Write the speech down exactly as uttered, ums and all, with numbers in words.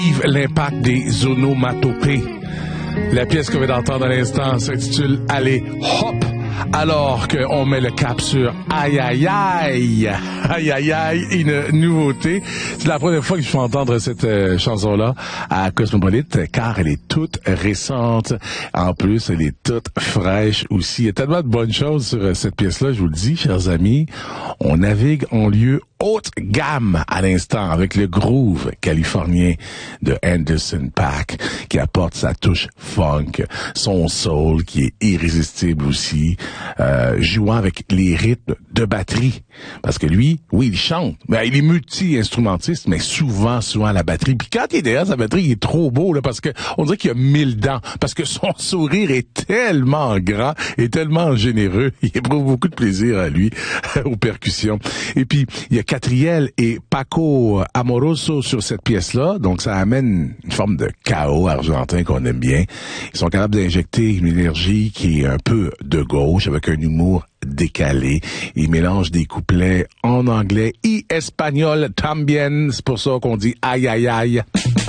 L'impact des onomatopées. La pièce qu'on vient d'entendre à l'instant s'intitule « Allez, hop !» alors qu'on met le cap sur aïe aïe aïe, aïe aïe aïe, une nouveauté. C'est la première fois que je fais entendre cette euh, chanson-là à Cosmopolite, car elle est toute récente. En plus, elle est toute fraîche aussi. Il y a tellement de bonnes choses sur euh, cette pièce-là, je vous le dis, chers amis. On navigue en lieu haute gamme à l'instant avec le groove californien de Anderson .Paak qui apporte sa touche funk, son soul qui est irrésistible aussi, euh, jouant avec les rythmes de batterie. Parce que lui, oui, il chante, mais il est multi-instrumentiste, mais souvent, souvent à la batterie. Puis quand il est derrière sa batterie, il est trop beau, là, parce que on dirait qu'il a mille dents, parce que son sourire est tellement grand et tellement généreux. Il éprouve beaucoup de plaisir à lui, aux percussions. Et puis, il y a Catriel et Paco Amoroso sur cette pièce-là, donc ça amène une forme de chaos argentin qu'on aime bien. Ils sont capables d'injecter une énergie qui est un peu de gauche, avec un humour décalé. Ils mélangent des couplets en anglais et espagnol también. C'est pour ça qu'on dit aïe aïe aïe.